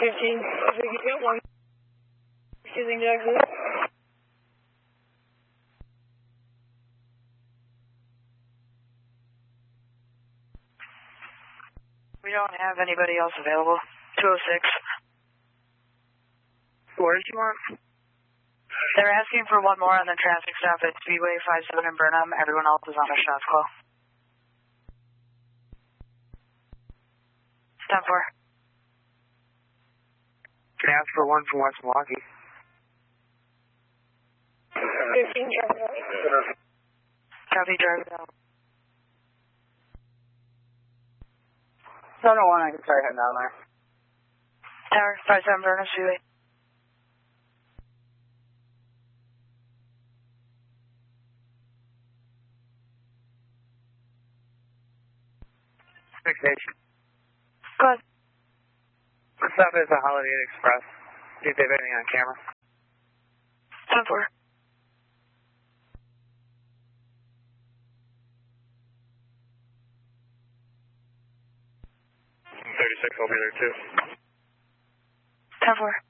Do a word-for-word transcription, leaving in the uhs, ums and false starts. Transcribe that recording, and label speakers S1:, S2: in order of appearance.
S1: fifteen, we can get one. Choosing Jackson.
S2: We don't have anybody else available. two oh six.
S3: What did you want?
S2: They're asking for one more on the traffic stop at Speedway five seven in Burnham. Everyone else is on a shot call. ten four.
S3: Can I ask for one from West Milwaukee?
S1: fifteen, Jackson.
S2: Copy, driver down.
S3: seven oh one, I can start heading down there.
S2: Tower, five seven Burnham Speedway.
S3: Six H.
S2: Go ahead.
S3: What's up is a Holiday Inn Express. See if they have anything on camera.
S2: ten four.
S3: thirty-six, I'll be there too.
S2: ten four.